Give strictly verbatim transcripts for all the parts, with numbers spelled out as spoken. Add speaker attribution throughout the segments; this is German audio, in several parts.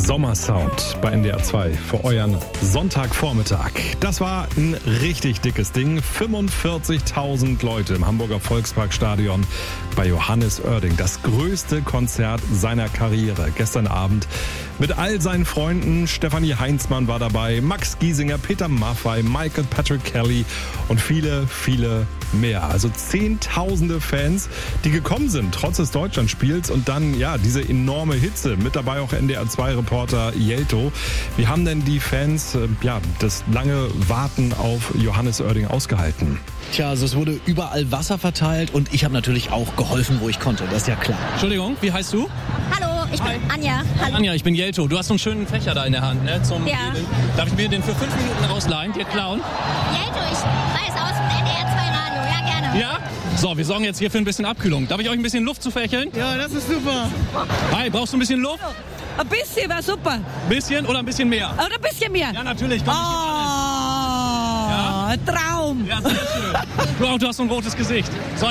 Speaker 1: Sommersound bei N D R zwei für euren Sonntagvormittag. Das war ein richtig dickes Ding. fünfundvierzigtausend Leute im Hamburger Volksparkstadion bei Johannes Oerding. Das größte Konzert seiner Karriere. Gestern Abend mit all seinen Freunden. Stefanie Heinzmann war dabei, Max Giesinger, Peter Maffay, Michael Patrick Kelly und viele, viele mehr. Also zehntausende Fans, die gekommen sind, trotz des Deutschlandspiels. Und dann, ja, diese enorme Hitze. Mit dabei auch N D R zwei Reporter Jelto. Wie haben denn die Fans, äh, ja, das lange Warten auf Johannes Oerding ausgehalten?
Speaker 2: Tja, also es wurde überall Wasser verteilt und ich habe natürlich auch geholfen, wo ich konnte, das ist ja klar.
Speaker 3: Entschuldigung, wie heißt du?
Speaker 4: Hallo, ich bin Anja. Hallo.
Speaker 3: Anja, ich bin Jelto. Du hast so einen schönen Fächer da in der Hand, ne? Zum
Speaker 4: Ja.
Speaker 3: Gehen. Darf ich mir den für fünf Minuten rausleihen, dir klauen?
Speaker 4: Jelto, ich weiß aus dem N D R zwei Radio. Ja, gerne.
Speaker 3: Ja? So, wir sorgen jetzt hier für ein bisschen Abkühlung. Darf ich euch ein bisschen Luft zufächeln?
Speaker 5: Ja, das ist super.
Speaker 3: Hi, brauchst du ein bisschen Luft?
Speaker 5: Ein bisschen war super.
Speaker 3: Bisschen oder ein bisschen mehr?
Speaker 5: Oder ein bisschen mehr.
Speaker 3: Ja, natürlich. Komm, ich geb alles.
Speaker 5: Oh, ein Traum.
Speaker 3: Ja, sehr schön. Du auch, du hast so ein rotes Gesicht. So.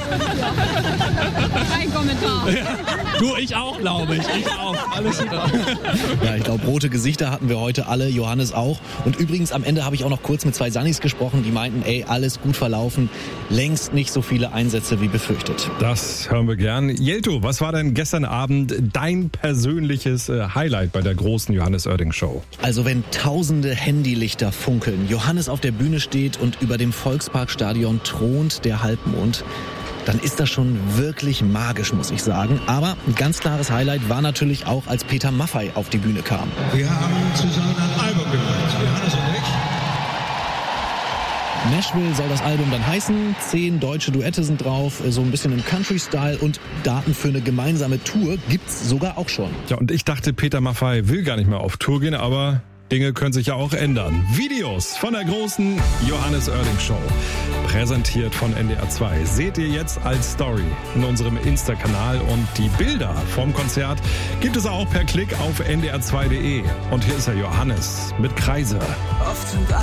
Speaker 5: Kein Kommentar.
Speaker 3: Ja. Du, ich auch, glaube ich. Ich auch. Alles super.
Speaker 2: Ja, ich glaube, rote Gesichter hatten wir heute alle, Johannes auch. Und übrigens, am Ende habe ich auch noch kurz mit zwei Sannis gesprochen, die meinten, ey, alles gut verlaufen. Längst nicht so viele Einsätze wie befürchtet.
Speaker 1: Das hören wir gern. Jelto, was war denn gestern Abend dein persönliches äh, Highlight bei der großen Johannes Oerding Show?
Speaker 2: Also wenn tausende Handylichter funkeln, Johannes auf der Bühne steht und über dem Volksparkstadion thront der Halbmond, dann ist das schon wirklich magisch, muss ich sagen. Aber ein ganz klares Highlight war natürlich auch, als Peter Maffay auf die Bühne kam.
Speaker 6: Wir haben zusammen ein Album gemacht, Johannes und ich.
Speaker 2: Nashville soll das Album dann heißen. Zehn deutsche Duette sind drauf, so ein bisschen im Country-Style und Daten für eine gemeinsame Tour gibt's sogar auch schon.
Speaker 1: Ja, und ich dachte, Peter Maffay will gar nicht mehr auf Tour gehen, aber Dinge können sich ja auch ändern. Videos von der großen Johannes Oerding Show, präsentiert von N D R zwei, seht ihr jetzt als Story in unserem Insta-Kanal und die Bilder vom Konzert gibt es auch per Klick auf N D R zwei Punkt de. Und hier ist er, Johannes mit Kreise.
Speaker 7: Oft sind